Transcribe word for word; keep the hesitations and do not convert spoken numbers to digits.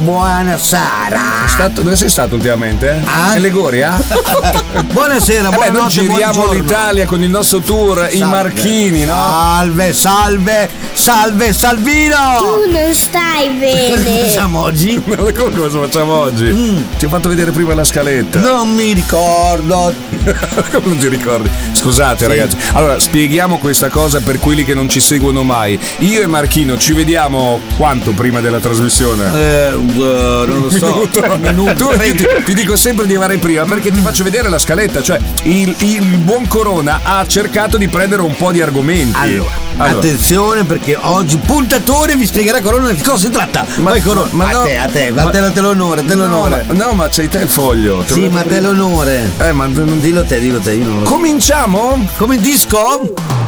Buonasera. Stato, dove sei stato ultimamente? Ah? In Liguria? Buonasera, eh, buonanotte, noi giriamo buongiorno. l'Italia con il nostro tour, salve. I Marchini, no? Salve, salve, salve, Salvino! Tu non stai bene. Facciamo oggi? Cosa facciamo oggi? Mm. Ti ho fatto vedere prima la scaletta. Non mi ricordo. Come non ti ricordi? Scusate, sì, ragazzi. Allora, spieghiamo questa cosa per quelli che non ci seguono mai. Io e Marchino ci vediamo quanto prima della trasmissione? Eh, uh, non lo so. Minuto. Minuto. Tu, ti, ti dico sempre di arrivare prima perché ti faccio vedere la scaletta. Cioè, il, il buon Corona ha cercato di prendere un po' di argomenti. Allora, allora. attenzione perché oggi puntatore vi spiegherà Corona di cosa si tratta. Ma, Vai Corona, ma a no, te, a te, ma, a te, a te l'onore, te l'onore. No, no, ma c'hai te il foglio. Sì, ma te l'onore. Eh, ma non... Dillo te, dillo te, io non lo so. Cominciamo? Come disco?